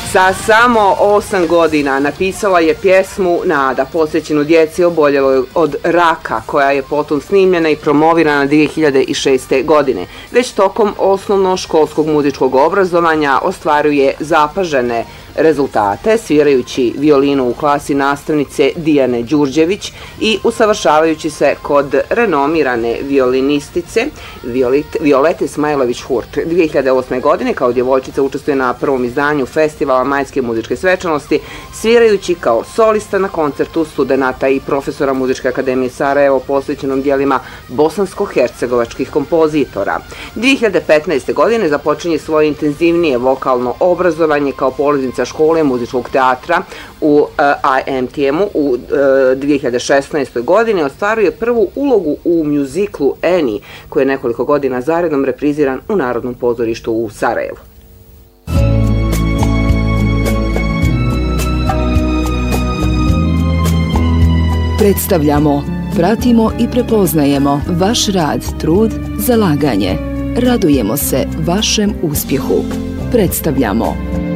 Sa samo 8 godina napisala je pjesmu Nada, posvećenu djeci oboljeloj od raka, koja je potom snimljena i promovirana 2006. godine. Već tokom osnovnoškolskog muzičkog obrazovanja ostvaruje zapažene rezultate, svirajući violinu u klasi nastavnice Dijane Đurđević i usavršavajući se kod renomirane violinistice Violete Smajlović-Hurt. 2008. godine kao djevojčica učestvuje na prvom izdanju Festivala Majske muzičke svečanosti, svirajući kao solista na koncertu studenata i profesora Muzičke akademije Sarajevo posvećenom dijelima bosansko-hercegovačkih kompozitora. 2015. godine započinje svoje intenzivnije vokalno obrazovanje kao polaznica škole muzičkog teatra u IMTM-u. U 2016. godini ostvaruje prvu ulogu u mjuziklu Eni, koji je nekoliko godina zaredom repriziran u Narodnom pozorištu u Sarajevu. Predstavljamo, pratimo i prepoznajemo vaš rad, trud, zalaganje. Radujemo se vašem uspjehu. Predstavljamo